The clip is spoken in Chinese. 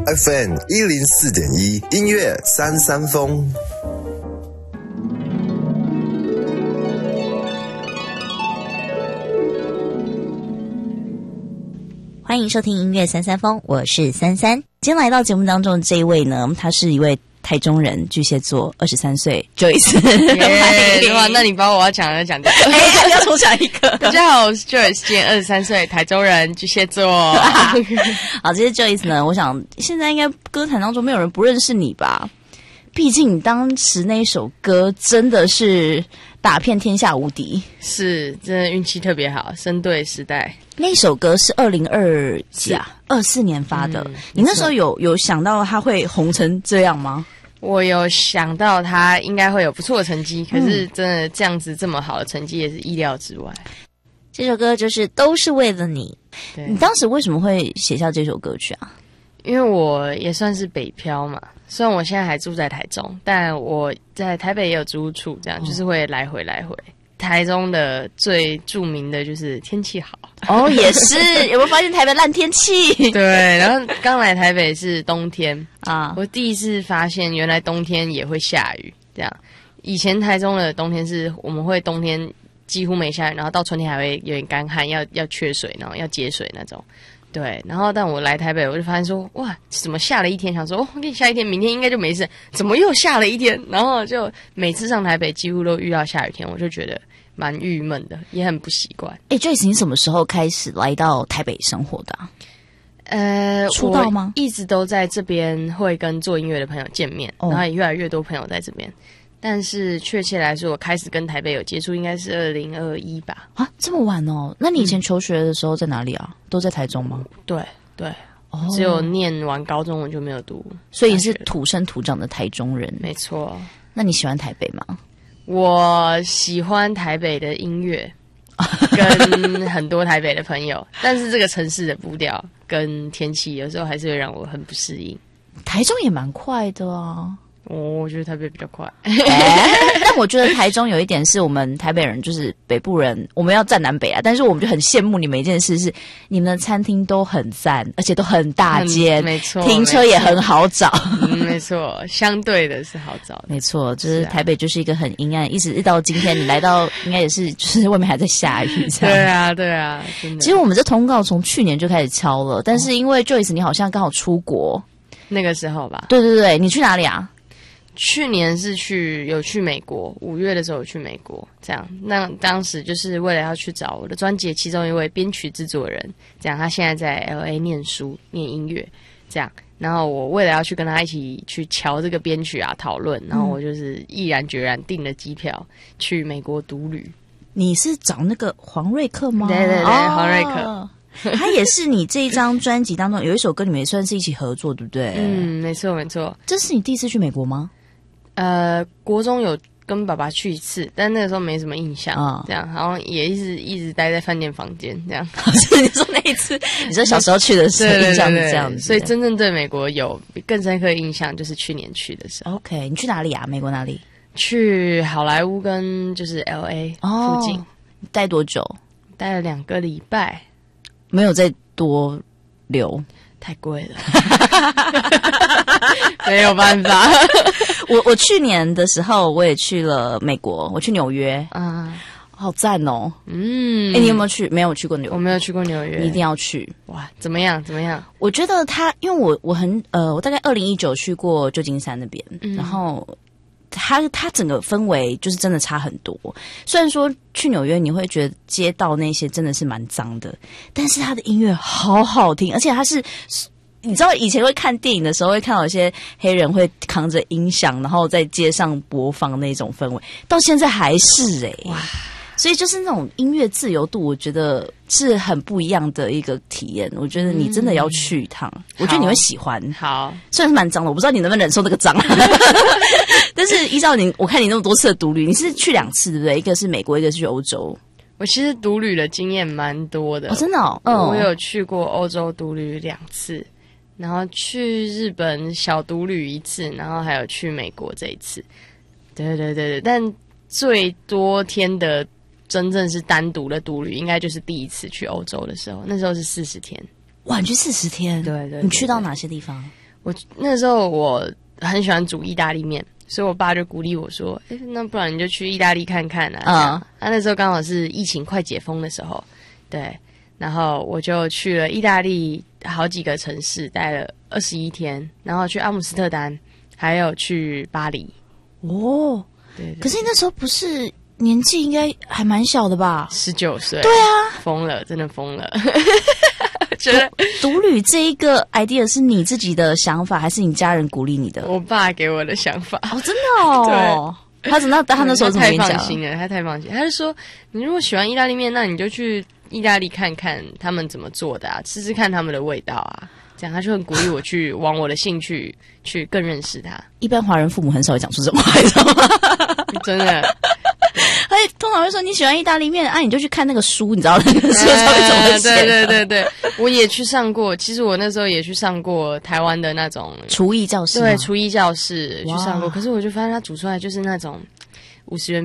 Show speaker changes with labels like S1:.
S1: FM 104.1音乐三三风。
S2: 欢迎收听音乐三三风，我是三三。今天来到节目当中这一位呢，他是一位台中人，巨蟹座，23岁 Joyce。
S3: 哇，那你把我要讲的讲掉。
S2: 要重讲一个。
S3: 大家好，我是 Joyce， 今年23岁，台中人，巨蟹座。
S2: 好，这些 Joyce 呢，我想现在应该歌坛当中没有人不认识你吧？毕竟你当时那一首歌真的是打遍天下无敌，是
S3: 真的运气特别好，生对时代。
S2: 那首歌是24年发的，你那时候有想到它会红成这样吗？
S3: 我有想到它应该会有不错的成绩，可是真的这样子这么好的成绩也是意料之外。
S2: 这首歌就是都是为了你。你当时为什么会写下这首歌曲啊？
S3: 因为我也算是北漂嘛，虽然我现在还住在台中，但我在台北也有租屋处，这样就是会来回。台中的最著名的就是天气好
S2: 哦，也是有没有发现台北烂天气？
S3: 对，然后刚来台北是冬天啊，我第一次发现原来冬天也会下雨。这样，以前台中的冬天是我们会冬天几乎没下雨，然后到春天还会有点干旱，要缺水，然后要节水那种。对，然后但我来台北，我就发现说，哇，怎么下了一天？想说，我给你下一天，明天应该就没事，怎么又下了一天？然后就每次上台北几乎都遇到下雨天，我就觉得蛮郁闷的，也很不习惯。
S2: Joyce， 你什么时候开始来到台北生活的啊？出道吗？
S3: 我一直都在这边会跟做音乐的朋友见面，然后也越来越多朋友在这边。但是确切来说，我开始跟台北有接触，应该是2021吧。
S2: 啊，这么晚哦？那你以前求学的时候在哪里啊？都在台中吗？
S3: 对，只有念完高中我就没有读，
S2: 所以你是土生土长的台中人。
S3: 没错。
S2: 那你喜欢台北吗？
S3: 我喜欢台北的音乐，跟很多台北的朋友，但是这个城市的步调跟天气有时候还是会让我很不适应。
S2: 台中也蛮快的啊。
S3: 我觉得台北比较快。
S2: 但我觉得台中有一点是我们台北人，就是北部人，我们要站南北啊，但是我们就很羡慕你们一件事是，你们的餐厅都很赞，而且都很大间，
S3: 没错，
S2: 停车也很好找。
S3: 没错，相对的是好找的。
S2: 没错，就是台北就是一个很阴暗，一直到今天你来到，应该也是就是外面还在下雨这
S3: 样。对啊，真的。
S2: 其实我们这通告从去年就开始敲了，但是因为 Joyce 你好像刚好出国，
S3: 那个时候吧。
S2: 对，你去哪里啊？
S3: 去年是有去美国，5月的时候有去美国，这样。那当时就是为了要去找我的专辑其中一位编曲制作人，这样他现在在 LA 念书念音乐，这样。然后我为了要去跟他一起去瞧这个编曲啊讨论，然后我就是毅然决然订了机票去美国独旅。
S2: 你是找那个黄瑞克吗？
S3: 对，黄瑞克。
S2: 他也是你这一张专辑当中有一首歌，你们也算是一起合作，对不对？
S3: 没错。
S2: 这是你第一次去美国吗？
S3: 国中有跟爸爸去一次，但那个时候没什么印象，这样，好像也一直待在饭店房间这样。
S2: 你说那一次，你说小时候去的时候印象是这样子，
S3: 所以真正对美国有更深刻的印象就是去年去的时候。
S2: OK， 你去哪里啊？美国哪里？
S3: 去好莱坞跟就是 LA 附近。
S2: 待多久？
S3: 待了2个礼拜，
S2: 没有再多留。
S3: 太贵了，没有办法。
S2: 我去年的时候我也去了美国，我去纽约啊，好赞哦。你有没有去？没有去过纽约？
S3: 我没有去过纽约，
S2: 你一定要去。
S3: 哇，怎么样？
S2: 我觉得因为我大概2019去过旧金山那边，然后它整个氛围就是真的差很多。虽然说去纽约你会觉得街道那些真的是蛮脏的，但是它的音乐好好听，而且它是你知道以前会看电影的时候会看到有些黑人会扛着音响然后在街上播放那种氛围，到现在还是哇！所以就是那种音乐自由度，我觉得是很不一样的一个体验。我觉得你真的要去一趟，我觉得你会喜欢。
S3: 好，
S2: 虽然是蛮脏的，我不知道你能不能忍受那个脏。但是依照我看你那么多次的独旅，你是去2次对不对？一个是美国，一个是去欧洲。
S3: 我其实独旅的经验蛮多的。
S2: 真的哦。
S3: 我有去过欧洲独旅2次，然后去日本小独旅1次，然后还有去美国这一次。对，但最多天的真正是单独的独旅，应该就是第一次去欧洲的时候，那时候是40天。
S2: 哇，你去40天？
S3: 对，
S2: 你去到哪些地方？
S3: 我那时候我很喜欢煮意大利面，所以我爸就鼓励我说：“那不然你就去意大利看看啊。”那时候刚好是疫情快解封的时候，对，然后我就去了意大利好几个城市，待了21天，然后去阿姆斯特丹，还有去巴黎。
S2: 哦，
S3: 对，
S2: 可是你那时候不是年纪应该还蛮小的吧
S3: ？19岁。
S2: 对啊，
S3: 疯了，真的疯了。觉得
S2: 独旅这一个 idea 是你自己的想法，还是你家人鼓励你的？
S3: 我爸给我的想法。
S2: 哦，真的哦。对，他那时候怎么跟你讲？
S3: 他太放心了，他太放心。他就说，你如果喜欢意大利面，那你就去意大利看看他们怎么做的啊，吃吃看他们的味道啊。这样他就很鼓励我去往我的兴趣去更认识他。
S2: 一般华人父母很少会讲出这种话，你知道吗？
S3: 真的。
S2: 通常会说你喜欢意大利面啊，你就去看那个书，你知道那个书上面怎么写的。
S3: 对，我也去上过。其实我那时候也去上过台湾的那种
S2: 厨艺教室，
S3: 对，厨艺教室去上过。可是我就发现他煮出来就是那种50元